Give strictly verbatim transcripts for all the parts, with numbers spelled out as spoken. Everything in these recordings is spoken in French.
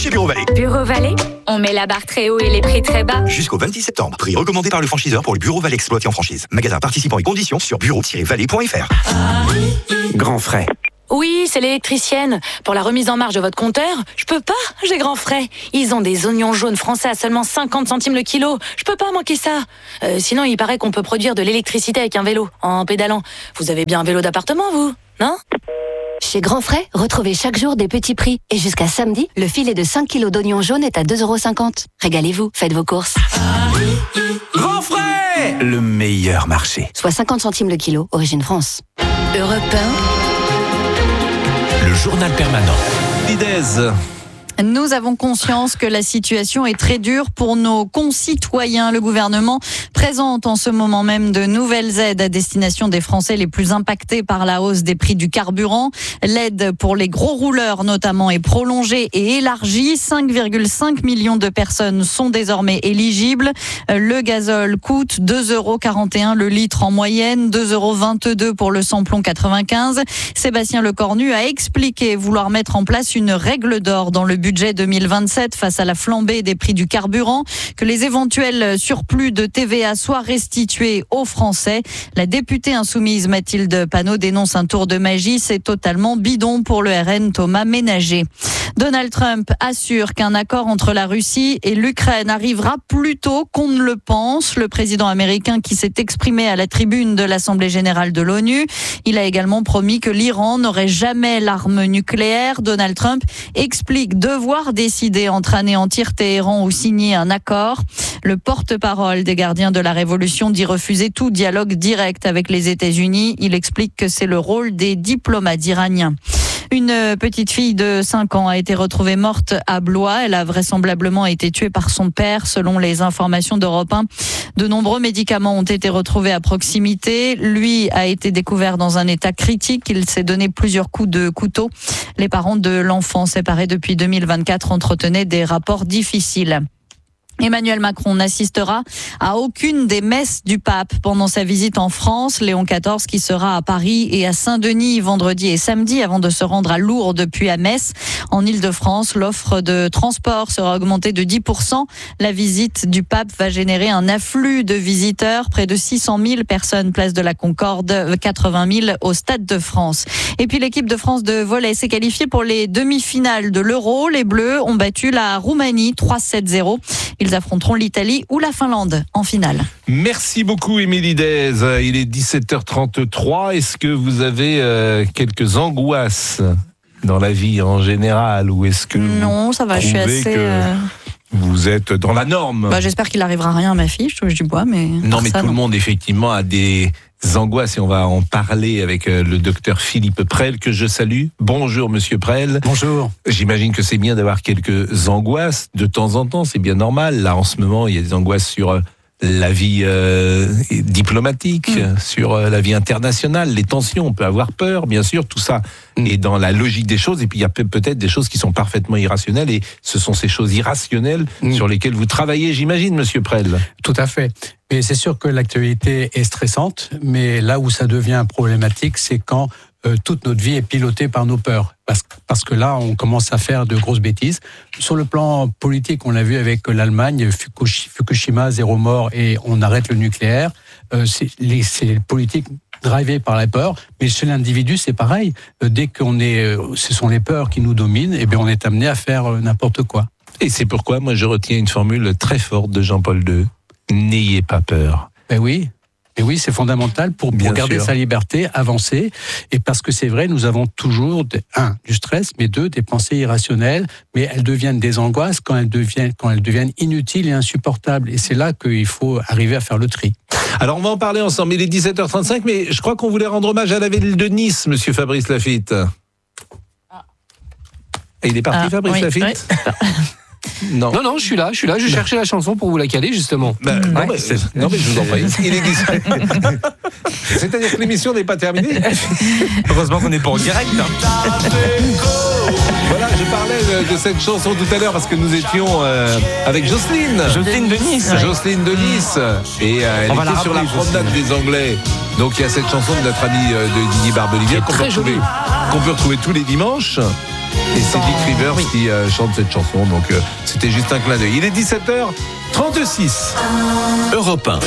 chez Bureau Vallée. Bureau Vallée, on met la barre très haut et les prix très bas. Jusqu'au vingt-six septembre. Prix recommandé par le franchiseur pour le Bureau Vallée exploité en franchise. Magasin participant et conditions sur bureau tiret vallée point f r. Grand frais. Oui, c'est l'électricienne. Pour la remise en marche de votre compteur, je peux pas, j'ai grand frais. Ils ont des oignons jaunes français à seulement cinquante centimes le kilo. Je peux pas manquer ça. Euh, sinon, il paraît qu'on peut produire de l'électricité avec un vélo, en pédalant. Vous avez bien un vélo d'appartement, vous, non ? Chez Grand Frais, retrouvez chaque jour des petits prix. Et jusqu'à samedi, le filet de cinq kilos d'oignons jaunes est à deux euros cinquante. Régalez-vous, faites vos courses. Grand frais, le meilleur marché. Soit cinquante centimes le kilo, origine France. Europe un. Le journal permanent. Lidez. Nous avons conscience que la situation est très dure pour nos concitoyens. Le gouvernement présente en ce moment même de nouvelles aides à destination des Français les plus impactés par la hausse des prix du carburant. L'aide pour les gros rouleurs notamment est prolongée et élargie. cinq virgule cinq millions de personnes sont désormais éligibles. Le gazole coûte deux euros quarante et un le litre en moyenne, deux euros vingt-deux pour le samplon quatre-vingt-quinze. Sébastien Lecornu a expliqué vouloir mettre en place une règle d'or dans le budget deux mille vingt-sept face à la flambée des prix du carburant, que les éventuels surplus de T V A soient restitués aux Français. La députée insoumise Mathilde Panot dénonce un tour de magie, c'est totalement bidon pour le R N Thomas Ménager. Donald Trump assure qu'un accord entre la Russie et l'Ukraine arrivera plus tôt qu'on ne le pense. Le président américain qui s'est exprimé à la tribune de l'Assemblée générale de l'ONU, il a également promis que l'Iran n'aurait jamais l'arme nucléaire. Donald Trump explique devoir décider entre anéantir Téhéran ou signer un accord. Le porte-parole des gardiens de la Révolution dit refuser tout dialogue direct avec les États-Unis. Il explique que c'est le rôle des diplomates iraniens. Une petite fille de cinq ans a été retrouvée morte à Blois. Elle a vraisemblablement été tuée par son père, selon les informations d'Europe un. De nombreux médicaments ont été retrouvés à proximité. Lui a été découvert dans un état critique. Il s'est donné plusieurs coups de couteau. Les parents de l'enfant, séparés depuis deux mille vingt-quatre, entretenaient des rapports difficiles. Emmanuel Macron n'assistera à aucune des messes du pape pendant sa visite en France. Léon quatorze qui sera à Paris et à Saint-Denis vendredi et samedi avant de se rendre à Lourdes puis à Metz. En Île-de-France, l'offre de transport sera augmentée de dix pour cent. La visite du pape va générer un afflux de visiteurs. Près de six cent mille personnes place de la Concorde, quatre-vingt mille au Stade de France. Et puis l'équipe de France de volley s'est qualifiée pour les demi-finales de l'Euro. Les Bleus ont battu la Roumanie trois sept zéro. Ils affronteront l'Italie ou la Finlande en finale. Merci beaucoup, Émilie Dez. Il est dix-sept heures trente-trois. Est-ce que vous avez euh, quelques angoisses dans la vie en général, ou est-ce que non, ça va, je suis assez. Euh... Vous êtes dans la norme. Bah, j'espère qu'il n'arrivera rien à ma fille, je touche du bois, mais. Non, mais ça, tout non. le monde, effectivement, a des angoisses et on va en parler avec le docteur Philippe Prel, que je salue. Bonjour, monsieur Prel. Bonjour. J'imagine que c'est bien d'avoir quelques angoisses de temps en temps, c'est bien normal. Là, en ce moment, il y a des angoisses sur la vie euh, diplomatique, mmh. sur la vie internationale, les tensions, on peut avoir peur, bien sûr, tout ça mmh. est dans la logique des choses, et puis il y a peut-être des choses qui sont parfaitement irrationnelles, et ce sont ces choses irrationnelles mmh. sur lesquelles vous travaillez, j'imagine, monsieur Prel. Tout à fait. Mais c'est sûr que l'actualité est stressante, mais là où ça devient problématique, c'est quand euh, toute notre vie est pilotée par nos peurs. Parce, parce que là, on commence à faire de grosses bêtises. Sur le plan politique, on l'a vu avec l'Allemagne, Fukushima, zéro mort, et on arrête le nucléaire. Euh, c'est les, c'est politique drivée par la peur, mais chez l'individu, c'est pareil. Euh, dès qu'on est, euh, ce sont les peurs qui nous dominent, et bien on est amené à faire euh, n'importe quoi. Et c'est pourquoi moi je retiens une formule très forte de Jean-Paul deux. N'ayez pas peur. Ben oui. Et oui, c'est fondamental pour, pour garder sa liberté, avancer. Et parce que c'est vrai, nous avons toujours, un, du stress, mais deux, des pensées irrationnelles, mais elles deviennent des angoisses quand elles deviennent, quand elles deviennent inutiles et insupportables. Et c'est là qu'il faut arriver à faire le tri. Alors, on va en parler ensemble. Il est dix-sept heures trente-cinq, mais je crois qu'on voulait rendre hommage à la ville de Nice, monsieur Fabrice Lafitte. Ah. Et il est parti, ah, Fabrice oui, Lafitte oui. Non. non, non, je suis là, je suis là, je cherchais la chanson pour vous la caler, justement. Bah, ouais. non, mais non, mais je vous en prie. Il est C'est-à-dire que l'émission n'est pas terminée. Heureusement qu'on n'est pas en direct. Hein. Voilà, je parlais de, de cette chanson tout à l'heure parce que nous étions euh, avec Jocelyne. Jocelyne de Nice. Ouais. Jocelyne de Nice. Et euh, elle On était sur la promenade des Anglais. Donc il y a cette chanson de notre ami euh, de Didier Barbelivier qu'on peut, retrouver, qu'on peut retrouver tous les dimanches. Et c'est Dans- Dick Rivers oui. qui euh, chante cette chanson, donc euh, c'était juste un clin d'œil. Il est dix-sept heures trente-six. Europe un.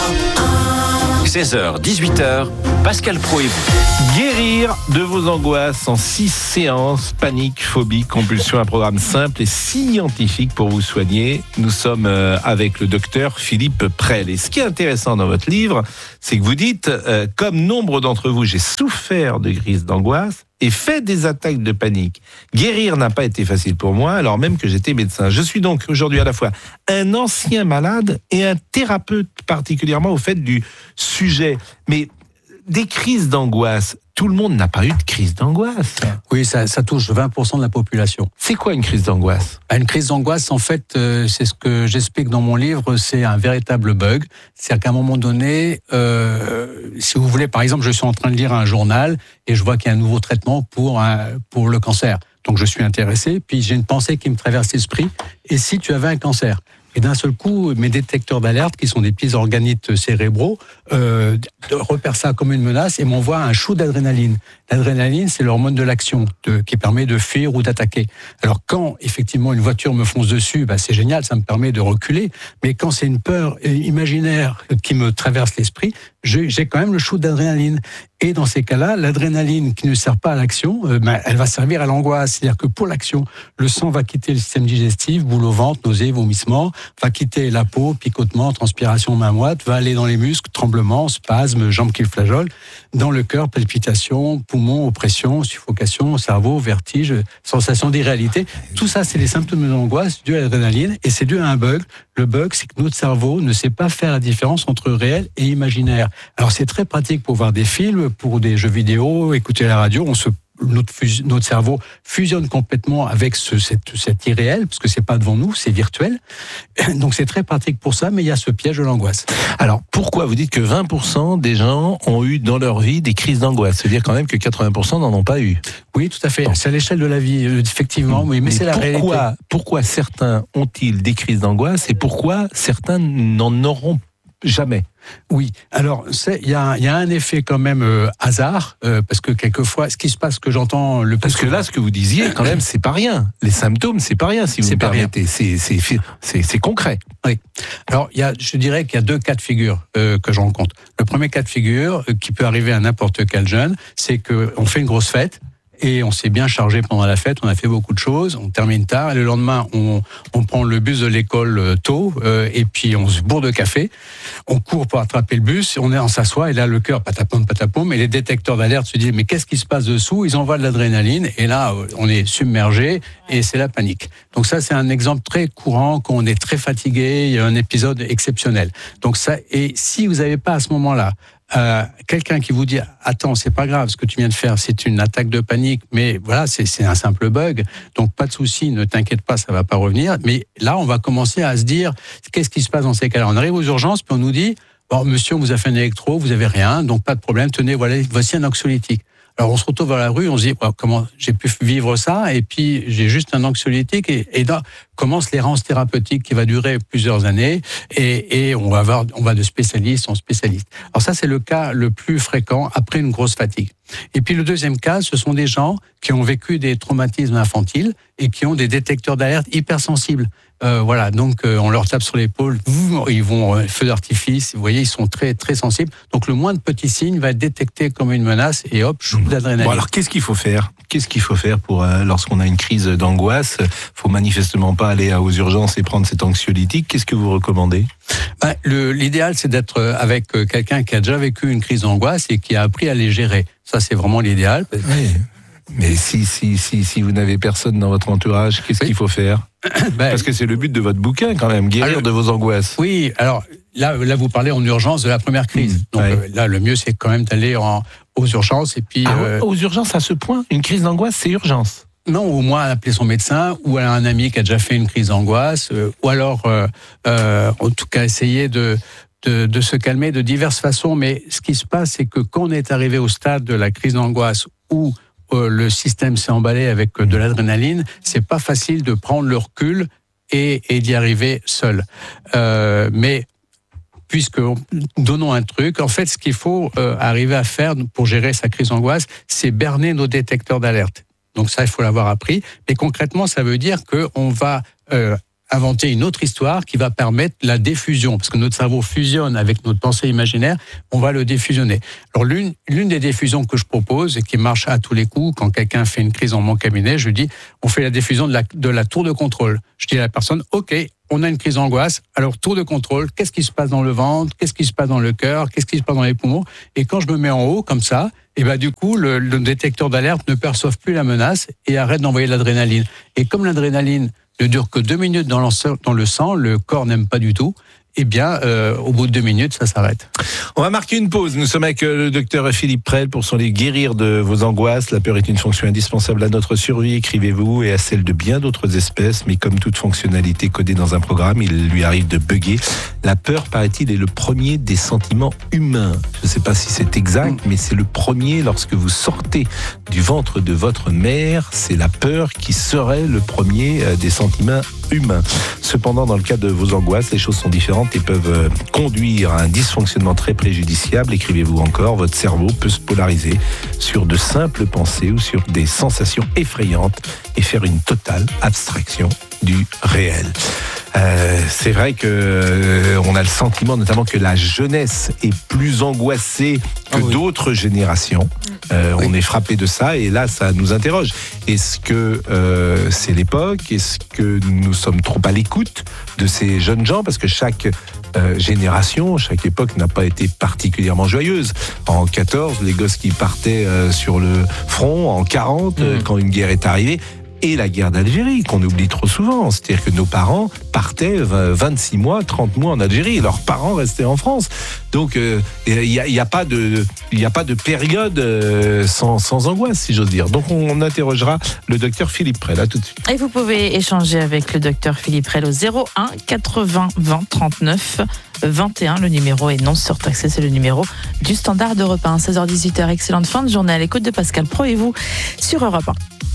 seize heures, dix-huit heures, Pascal Pro et vous. Guérir de vos angoisses en six séances, panique, phobie, compulsion, un programme simple et scientifique pour vous soigner. Nous sommes euh, avec le docteur Philippe Prel. Et ce qui est intéressant dans votre livre, c'est que vous dites, euh, comme nombre d'entre vous, j'ai souffert de crises d'angoisse et fait des attaques de panique. Guérir n'a pas été facile pour moi, alors même que j'étais médecin. Je suis donc aujourd'hui à la fois un ancien malade et un thérapeute particulièrement au fait du sujet. Mais des crises d'angoisse, tout le monde n'a pas eu de crise d'angoisse. Oui, ça, ça touche vingt pour cent de la population. C'est quoi une crise d'angoisse ? Une crise d'angoisse, en fait, euh, c'est ce que j'explique dans mon livre, c'est un véritable bug. C'est-à-dire qu'à un moment donné, euh, si vous voulez, par exemple, je suis en train de lire un journal et je vois qu'il y a un nouveau traitement pour, un, pour le cancer. Donc je suis intéressé, puis j'ai une pensée qui me traverse l'esprit. Et si tu avais un cancer ? Et d'un seul coup, mes détecteurs d'alerte, qui sont des petits organites cérébraux, euh, repèrent ça comme une menace et m'envoient un shoot d'adrénaline. L'adrénaline, c'est l'hormone de l'action de, qui permet de fuir ou d'attaquer. Alors quand, effectivement, une voiture me fonce dessus, bah, c'est génial, ça me permet de reculer. Mais quand c'est une peur imaginaire qui me traverse l'esprit, j'ai, j'ai quand même le shoot d'adrénaline. Et dans ces cas-là, l'adrénaline qui ne sert pas à l'action, euh, bah, elle va servir à l'angoisse. C'est-à-dire que pour l'action, le sang va quitter le système digestif, boule au ventre, nausées, vomissements, va quitter la peau, picotement, transpiration main moite, va aller dans les muscles, tremblements, spasmes, jambes qui flageolent, dans le cœur, palpitations, poumons, oppression, suffocation, cerveau, vertige, sensation d'irréalité. Tout ça, c'est les symptômes d'angoisse dus à l'adrénaline et c'est dû à un bug. Le bug, c'est que notre cerveau ne sait pas faire la différence entre réel et imaginaire. Alors c'est très pratique pour voir des films, pour des jeux vidéo, écouter la radio, on se Notre, fus- notre cerveau fusionne complètement avec ce, cette, cet irréel, parce que c'est pas devant nous, c'est virtuel. Donc c'est très pratique pour ça, mais il y a ce piège de l'angoisse. Alors, pourquoi vous dites que vingt pour cent des gens ont eu dans leur vie des crises d'angoisse ? C'est-à-dire quand même que quatre-vingts pour cent n'en ont pas eu. Oui, tout à fait. C'est à l'échelle de la vie, effectivement, oui, mais, mais c'est la pourquoi, réalité. Pourquoi certains ont-ils des crises d'angoisse et pourquoi certains n'en auront jamais ? Oui, alors il y a, y a un effet quand même euh, hasard, euh, parce que quelquefois, ce qui se passe, que j'entends le plus Parce que là, ce que vous disiez, quand même, c'est pas rien. Les symptômes, c'est pas rien, si vous C'est me pas rien. permettez. C'est, c'est, c'est, c'est concret. Oui. Alors, il y a, je dirais qu'il y a deux cas de figure euh, que je rencontre. Le premier cas de figure, euh, qui peut arriver à n'importe quel jeune, c'est qu'on fait une grosse fête, et on s'est bien chargé pendant la fête, on a fait beaucoup de choses, on termine tard, et le lendemain, on, on prend le bus de l'école euh, tôt, euh, et puis on se bourre de café, on court pour attraper le bus, on, est, on s'assoit, et là, le cœur patapom, patapom, et les détecteurs d'alerte se disent, mais qu'est-ce qui se passe dessous ? Ils envoient de l'adrénaline, et là, on est submergé, et c'est la panique. Donc ça, c'est un exemple très courant, quand on est très fatigué, il y a un épisode exceptionnel. Donc ça, et si vous n'avez pas à ce moment-là, Euh, quelqu'un qui vous dit attends, c'est pas grave, ce que tu viens de faire, c'est une attaque de panique, mais voilà, c'est, c'est un simple bug, donc pas de souci, ne t'inquiète pas, ça va pas revenir. Mais là, on va commencer à se dire qu'est-ce qui se passe dans ces cas-là ? On arrive aux urgences, puis on nous dit bon, monsieur, on vous a fait un électro, vous avez rien, donc pas de problème, tenez, voilà, voici un anxiolytique. Alors on se retrouve dans la rue, on se dit oh, comment j'ai pu vivre ça, et puis j'ai juste un anxiolytique, et, et là commence l'errance thérapeutique qui va durer plusieurs années, et, et on va avoir, on va de spécialiste en spécialiste. Alors ça, c'est le cas le plus fréquent après une grosse fatigue. Et puis le deuxième cas, ce sont des gens qui ont vécu des traumatismes infantiles et qui ont des détecteurs d'alerte hypersensibles. Euh, voilà, donc euh, on leur tape sur l'épaule, ils vont euh, feu d'artifice, vous voyez, ils sont très très sensibles. Donc le moindre petit signe va être détecté comme une menace et hop, shoot d'adrénaline. Bon, alors qu'est-ce qu'il faut faire ? Qu'est-ce qu'il faut faire pour euh, lorsqu'on a une crise d'angoisse ? Faut manifestement pas aller aux urgences et prendre cet anxiolytique. Qu'est-ce que vous recommandez ? Ben, le, l'idéal, c'est d'être avec quelqu'un qui a déjà vécu une crise d'angoisse et qui a appris à les gérer. Ça, c'est vraiment l'idéal. Oui. Mais si, si, si, si vous n'avez personne dans votre entourage, qu'est-ce oui. qu'il faut faire ? ben, Parce que c'est le but de votre bouquin, quand même, guérir alors, de vos angoisses. Oui, alors là, là, vous parlez en urgence de la première crise. Mmh, Donc ouais. euh, là, le mieux, c'est quand même d'aller en, aux urgences. Et puis, ah, euh, aux urgences à ce point ? Une crise d'angoisse, c'est urgence ? Non, au moins appeler son médecin ou à un ami qui a déjà fait une crise d'angoisse, euh, ou alors, euh, euh, en tout cas, essayer de, de, de se calmer de diverses façons. Mais ce qui se passe, c'est que quand on est arrivé au stade de la crise d'angoisse où euh, le système s'est emballé avec de l'adrénaline, c'est pas facile de prendre le recul et, et d'y arriver seul. Euh, mais puisque donnons un truc, en fait, ce qu'il faut euh, arriver à faire pour gérer sa crise d'angoisse, c'est berner nos détecteurs d'alerte. Donc ça, il faut l'avoir appris. Mais concrètement, ça veut dire qu'on va euh, inventer une autre histoire qui va permettre la diffusion, parce que notre cerveau fusionne avec notre pensée imaginaire, on va le diffusionner. Alors l'une, l'une des diffusions que je propose et qui marche à tous les coups, quand quelqu'un fait une crise dans mon cabinet, je lui dis, on fait la diffusion de la, de la tour de contrôle. Je dis à la personne, ok, on a une crise d'angoisse, alors tour de contrôle, qu'est-ce qui se passe dans le ventre, qu'est-ce qui se passe dans le cœur, qu'est-ce qui se passe dans les poumons, et quand je me mets en haut comme ça, et ben du coup le, le détecteur d'alerte ne perçoit plus la menace et arrête d'envoyer l'adrénaline. Et comme l'adrénaline ne dure que deux minutes dans le, dans le sang, le corps n'aime pas du tout, eh bien, euh, au bout de deux minutes, ça s'arrête. On va marquer une pause. Nous sommes avec le docteur Philippe Prel pour son livre Guérir de vos angoisses. La peur est une fonction indispensable à notre survie, écrivez-vous, et à celle de bien d'autres espèces. Mais comme toute fonctionnalité codée dans un programme, il lui arrive de bugger. La peur, paraît-il, est le premier des sentiments humains. Je ne sais pas si c'est exact, mais c'est le premier lorsque vous sortez du ventre de votre mère. C'est la peur qui serait le premier des sentiments humains. Cependant, dans le cas de vos angoisses, les choses sont différentes et peuvent conduire à un dysfonctionnement très préjudiciable. Écrivez-vous encore, votre cerveau peut se polariser sur de simples pensées ou sur des sensations effrayantes et faire une totale abstraction du réel. Euh, c'est vrai que euh, on a le sentiment notamment que la jeunesse est plus angoissée que oh oui. d'autres générations. Euh, oui. On est frappé de ça et là ça nous interroge. Est-ce que euh, c'est l'époque? Est-ce que nous sommes trop à l'écoute de ces jeunes gens? Parce que chaque euh, génération, chaque époque n'a pas été particulièrement joyeuse. En quatorze, les gosses qui partaient euh, sur le front, en quarante, mmh. euh, quand une guerre est arrivée, et la guerre d'Algérie, qu'on oublie trop souvent. C'est-à-dire que nos parents partaient vingt-six mois, trente mois en Algérie, et leurs parents restaient en France. Donc, il euh, n'y a, y a, pas de, y a pas de période euh, sans, sans angoisse, si j'ose dire. Donc, on, on interrogera le docteur Philippe Prel, là, tout de suite. Et vous pouvez échanger avec le docteur Philippe Prel au zéro un quatre-vingts vingt trente-neuf vingt et un. Le numéro est non surtaxé, c'est le numéro du standard d'Europe un. seize heures dix-huit heures, excellente fin de journée à l'écoute de Pascal Pro et vous sur Europe un.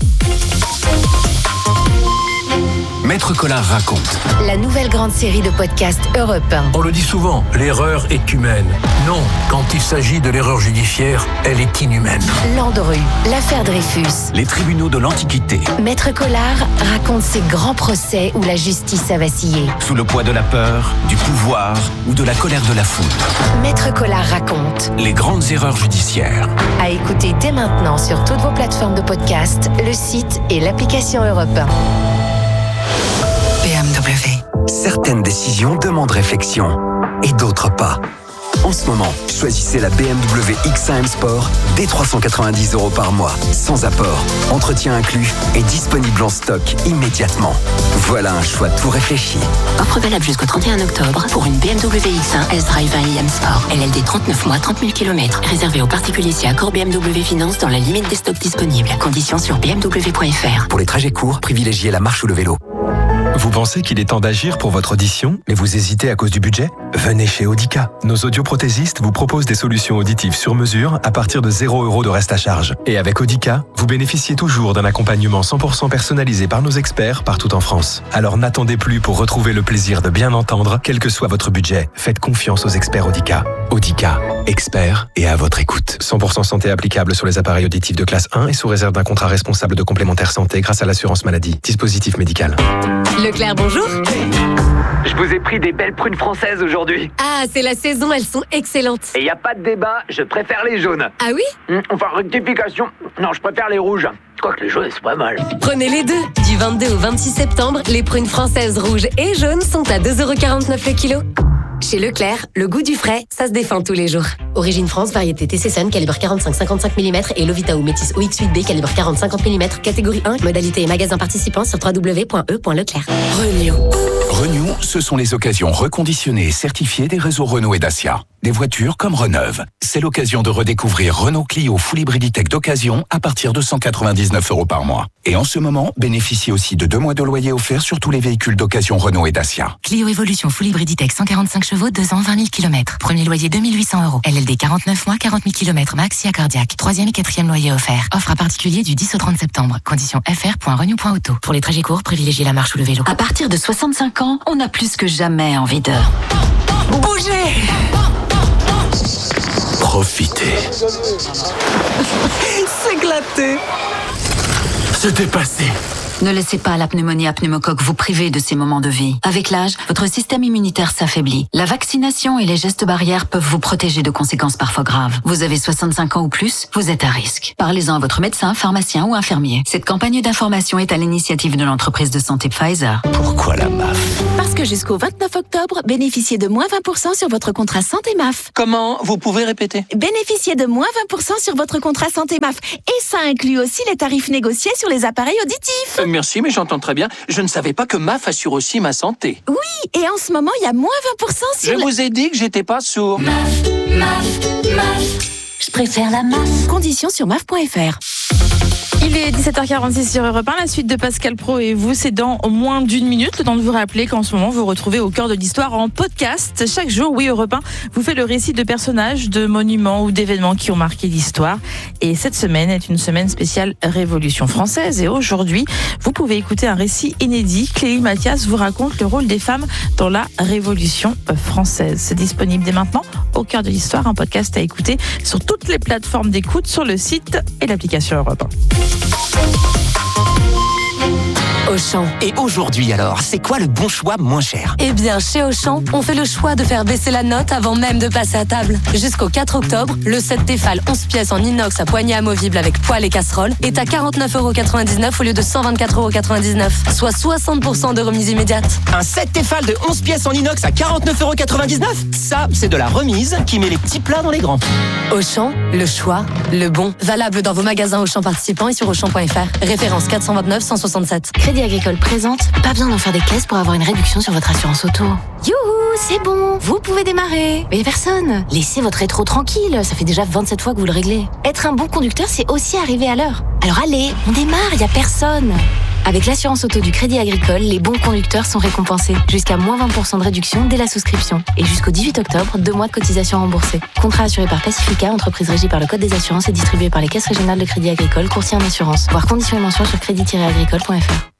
Maître Collard raconte. La nouvelle grande série de podcasts Europe un. On le dit souvent, l'erreur est humaine. Non, quand il s'agit de l'erreur judiciaire, elle est inhumaine. Landru, l'affaire Dreyfus. Les tribunaux de l'Antiquité. Maître Collard raconte ces grands procès où la justice a vacillé. Sous le poids de la peur, du pouvoir ou de la colère de la foule. Maître Collard raconte. Les grandes erreurs judiciaires. À écouter dès maintenant sur toutes vos plateformes de podcast, le site et l'application Europe un. B M W. Certaines décisions demandent réflexion et d'autres pas. En ce moment, choisissez la B M W X un M Sport dès trois cent quatre-vingt-dix euros par mois, sans apport, entretien inclus et disponible en stock immédiatement. Voilà un choix tout réfléchi. Offre valable jusqu'au trente et un octobre pour une B M W X un S-Drive un i M Sport. L L D trente-neuf mois, trente mille kilomètres. Réservé aux particuliers si accord B M W Finance dans la limite des stocks disponibles. Conditions sur b m w point f r. Pour les trajets courts, privilégiez la marche ou le vélo. Vous pensez qu'il est temps d'agir pour votre audition, mais vous hésitez à cause du budget? Venez chez Audica. Nos audioprothésistes vous proposent des solutions auditives sur mesure à partir de zéro euros de reste à charge. Et avec Audica, vous bénéficiez toujours d'un accompagnement cent pour cent personnalisé par nos experts partout en France. Alors n'attendez plus pour retrouver le plaisir de bien entendre, quel que soit votre budget. Faites confiance aux experts Audica. Audica, experts et à votre écoute. cent pour cent santé applicable sur les appareils auditifs de classe un et sous réserve d'un contrat responsable de complémentaire santé grâce à l'assurance maladie. Dispositif médical. Leclerc, bonjour. Je vous ai pris des belles prunes françaises aujourd'hui. Ah, c'est la saison, elles sont excellentes. Et y a pas de débat, je préfère les jaunes. Ah oui? mmh, Enfin, rectification. Non, je préfère les rouges. Quoique les jaunes, c'est pas mal. Prenez les deux. Du vingt-deux au vingt-six septembre, les prunes françaises rouges et jaunes sont à deux euros quarante-neuf le kilo. Chez Leclerc, le goût du frais, ça se défend tous les jours. Origine France, variété T C Sun, calibre quarante-cinq cinquante-cinq millimètres et Lovita ou Métis O X huit B, calibre quarante cinquante millimètres, catégorie un, modalité et magasin participant sur w w w point e point leclerc. Renew. Renew, ce sont les occasions reconditionnées et certifiées des réseaux Renault et Dacia. Des voitures comme Reneuve. C'est l'occasion de redécouvrir Renault Clio Full Hybrid Tech d'occasion à partir de cent quatre-vingt-dix-neuf euros par mois. Et en ce moment, bénéficiez aussi de deux mois de loyer offerts sur tous les véhicules d'occasion Renault et Dacia. Clio Evolution Full Hybrid Tech cent quarante-cinq chevaux, deux ans, vingt mille kilomètres. Premier loyer deux mille huit cents euros. L L D quarante-neuf mois, quarante mille kilomètres max, cardiaque. Troisième et quatrième loyer offert. Offre à particulier du dix au trente septembre. Conditions f r point renew point auto. Pour les trajets courts, privilégiez la marche ou le vélo. À partir de soixante-cinq ans, on a plus que jamais envie de bouger. Profitez. S'éclater. C'était passé. Ne laissez pas la pneumonie à pneumocoque vous priver de ces moments de vie. Avec l'âge, votre système immunitaire s'affaiblit. La vaccination et les gestes barrières peuvent vous protéger de conséquences parfois graves. Vous avez soixante-cinq ans ou plus, vous êtes à risque. Parlez-en à votre médecin, pharmacien ou infirmier. Cette campagne d'information est à l'initiative de l'entreprise de santé Pfizer. Pourquoi la M A F? Parce que jusqu'au vingt-neuf octobre, bénéficiez de moins vingt pour cent sur votre contrat santé M A F. Comment? Vous pouvez répéter? Bénéficiez de moins vingt pour cent sur votre contrat santé M A F. Et ça inclut aussi les tarifs négociés sur les appareils auditifs. Euh, merci, mais j'entends très bien. Je ne savais pas que M A F assure aussi ma santé. Oui, et en ce moment, il y a moins vingt pour cent sur... Je la... vous ai dit que j'étais pas sourd. M A F, M A F, M A F. Je préfère la M A F. Conditions sur M A F point F R. Il est dix-sept heures quarante-six sur Europe un. La suite de Pascal Praud et vous, c'est dans moins d'une minute. Le temps de vous rappeler qu'en ce moment, vous retrouvez Au cœur de l'histoire en podcast. Chaque jour, oui, Europe un vous fait le récit de personnages, de monuments ou d'événements qui ont marqué l'histoire. Et cette semaine est une semaine spéciale Révolution française. Et aujourd'hui, vous pouvez écouter un récit inédit. Clélie Mathias vous raconte le rôle des femmes dans la Révolution française. C'est disponible dès maintenant. Au cœur de l'histoire, un podcast à écouter sur toutes les plateformes d'écoute, sur le site et l'application Europe un. Auchan. Et aujourd'hui alors, c'est quoi le bon choix moins cher? Eh bien, chez Auchan, on fait le choix de faire baisser la note avant même de passer à table. Jusqu'au quatre octobre, le set Tefal onze pièces en inox à poignée amovible avec poêle et casserole est à quarante-neuf euros quatre-vingt-dix-neuf au lieu de cent vingt-quatre euros quatre-vingt-dix-neuf, soit soixante pour cent de remise immédiate. Un set Tefal de onze pièces en inox à quarante-neuf euros quatre-vingt-dix-neuf? Ça, c'est de la remise qui met les petits plats dans les grands. Auchan, le choix, le bon. Valable dans vos magasins Auchan participants et sur Auchan point F R. Référence quatre cent vingt-neuf cent soixante-sept. Crédit Agricole présente, pas besoin d'en faire des caisses pour avoir une réduction sur votre assurance auto. Youhou, c'est bon, vous pouvez démarrer. Mais personne, laissez votre rétro tranquille, ça fait déjà vingt-sept fois que vous le réglez. Être un bon conducteur, c'est aussi arriver à l'heure. Alors allez, on démarre, y a personne. Avec l'assurance auto du Crédit Agricole, les bons conducteurs sont récompensés. Jusqu'à moins vingt pour cent de réduction dès la souscription. Et jusqu'au dix-huit octobre, deux mois de cotisation remboursée. Contrat assuré par Pacifica, entreprise régie par le Code des assurances et distribué par les caisses régionales de Crédit Agricole, courtier en assurance. Voir conditions et mentions sur crédit tiret agricole point F R.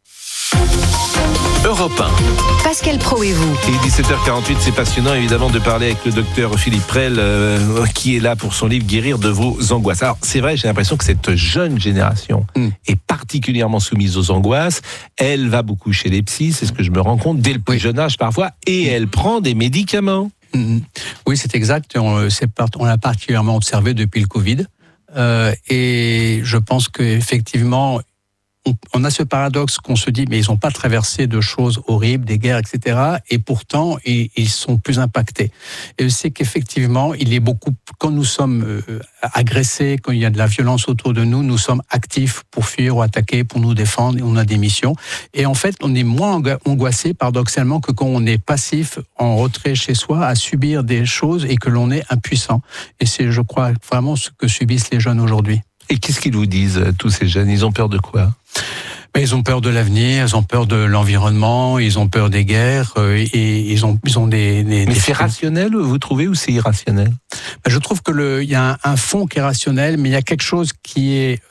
Europe un. Pascal Praud et vous. Et dix-sept heures quarante-huit, c'est passionnant évidemment de parler avec le docteur Philippe Prel euh, qui est là pour son livre Guérir de vos angoisses. Alors c'est vrai, j'ai l'impression que cette jeune génération mm. est particulièrement soumise aux angoisses. Elle va beaucoup chez les psys, c'est ce que je me rends compte, dès le plus oui. jeune âge parfois, et elle prend des médicaments. Mm. Oui, c'est exact. On, c'est part, on l'a particulièrement observé depuis le Covid. Euh, et je pense qu'effectivement, On, on a ce paradoxe qu'on se dit, mais ils n'ont pas traversé de choses horribles, des guerres, et cetera. Et pourtant, ils, ils sont plus impactés. Et c'est qu'effectivement, il est beaucoup, quand nous sommes euh, agressés, quand il y a de la violence autour de nous, nous sommes actifs pour fuir ou attaquer, pour nous défendre, et on a des missions. Et en fait, on est moins angoissé, paradoxalement, que quand on est passif, en retrait chez soi, à subir des choses et que l'on est impuissant. Et c'est, je crois, vraiment ce que subissent les jeunes aujourd'hui. Et qu'est-ce qu'ils vous disent, tous ces jeunes? Ils ont peur de quoi? Mais ils ont peur de l'avenir, ils ont peur de l'environnement, ils ont peur des guerres, euh, et ils ont, ils ont des... des mais des c'est rationnel, vous trouvez, ou c'est irrationnel? Ben, je trouve que le, il y a un, un fond qui est rationnel, mais il y a quelque chose qui est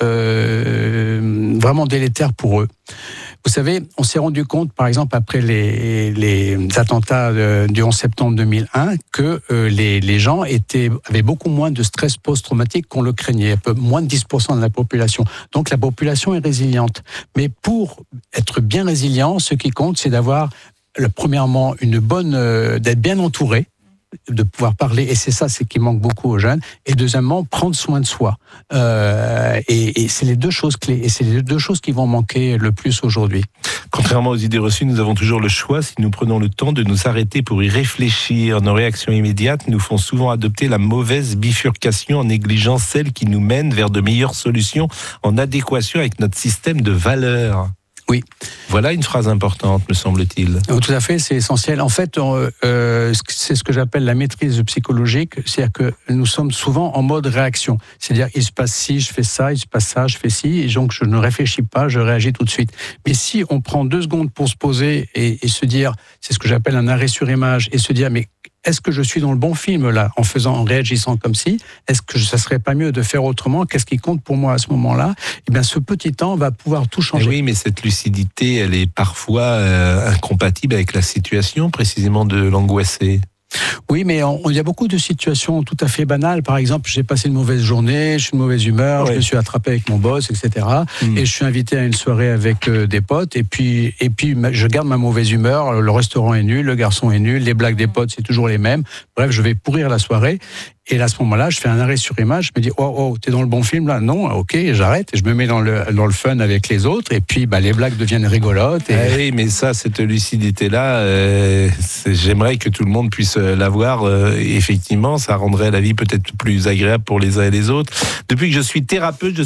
euh, vraiment délétère pour eux. Vous savez, on s'est rendu compte, par exemple, après les, les attentats du onze septembre deux mille un, que euh, les, les gens étaient, avaient beaucoup moins de stress post-traumatique qu'on le craignait, moins de dix pour cent de la population. Donc la population est résiliente. Mais pour être bien résilient, ce qui compte, c'est d'avoir, premièrement, une bonne, euh, d'être bien entouré, de pouvoir parler, et c'est ça, c'est qui manque beaucoup aux jeunes, et deuxièmement, prendre soin de soi. Euh, et, et c'est les deux choses clés, et c'est les deux choses qui vont manquer le plus aujourd'hui. Contrairement aux idées reçues, nous avons toujours le choix si nous prenons le temps de nous arrêter pour y réfléchir. Nos réactions immédiates nous font souvent adopter la mauvaise bifurcation en négligeant celle qui nous mène vers de meilleures solutions en adéquation avec notre système de valeurs. Oui. Voilà une phrase importante, me semble-t-il. Tout à fait, c'est essentiel. En fait, euh, c'est ce que j'appelle la maîtrise psychologique, c'est-à-dire que nous sommes souvent en mode réaction. C'est-à-dire, il se passe ci, je fais ça, il se passe ça, je fais ci, et donc je ne réfléchis pas, je réagis tout de suite. Mais si on prend deux secondes pour se poser et, et se dire, c'est ce que j'appelle un arrêt sur image, et se dire, mais est-ce que je suis dans le bon film là, en faisant, en réagissant comme si? Est-ce que ça serait pas mieux de faire autrement? Qu'est-ce qui compte pour moi à ce moment-là? Eh bien, ce petit temps va pouvoir tout changer. Et oui, mais cette lucidité, elle est parfois euh, incompatible avec la situation, précisément de l'angoissé. Oui, mais on- il y a beaucoup de situations tout à fait banales. Par exemple, j'ai passé une mauvaise journée, je suis de mauvaise humeur, Ouais. je me suis attrapé avec mon boss, et cetera. Mm. Et je suis invité à une soirée avec euh, des potes, et puis, et puis ma- je garde ma mauvaise humeur. Le restaurant est nul, le garçon est nul, les blagues des potes, c'est toujours les mêmes. Bref, je vais pourrir la soirée. Et là, à ce moment-là, je fais un arrêt sur image. Je me dis, oh, oh, t'es dans le bon film là? Non, ok, j'arrête. Et je me mets dans le, dans le fun avec les autres. Et puis, bah, les blagues deviennent rigolotes. Et... Ah oui, mais ça, cette lucidité-là, euh, c'est- j'aimerais que tout le monde puisse euh, l'avoir. Euh, effectivement, ça rendrait la vie peut-être plus agréable pour les uns et les autres. Depuis que je suis thérapeute, je